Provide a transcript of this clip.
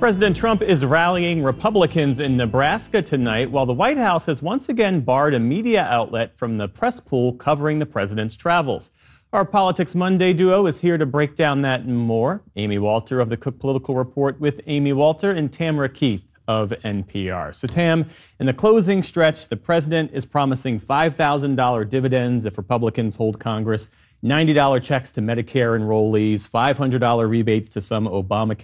President Trump is rallying Republicans in Nebraska tonight, while the White House has once again barred a media outlet from the press pool covering the president's travels. Our Politics Monday duo is here to break down that and more. Amy Walter of the Cook Political Report with Amy Walter and Tamara Keith of NPR. So Tam, in the closing stretch, the president is promising $5,000 dividends if Republicans hold Congress, $90 checks to Medicare enrollees, $500 rebates to some Obamacare